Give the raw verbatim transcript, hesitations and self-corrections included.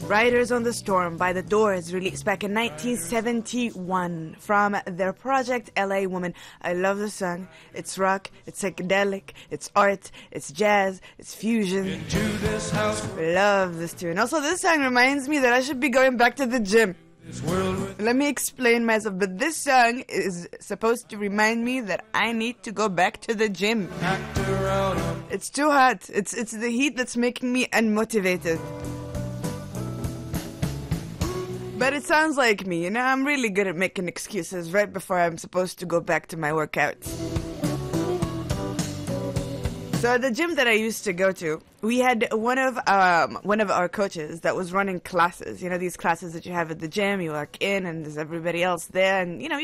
Riders on the Storm by The Doors, released back in nineteen seventy-one from their project L A Woman. I love the song. It's rock, it's psychedelic, it's art, it's jazz, it's fusion. Into this house. Love this tune. Also, this song reminds me that I should be going back to the gym. This world with Let me explain myself, but this song is supposed to remind me that I need to go back to the gym. packed around 'em. It's too hot. It's it's the heat that's making me unmotivated. But it sounds like me, you know, I'm really good at making excuses right before I'm supposed to go back to my workouts. So at the gym that I used to go to, we had one of um one of our coaches that was running classes. You know, these classes that you have at the gym, you walk in and there's everybody else there, and you know,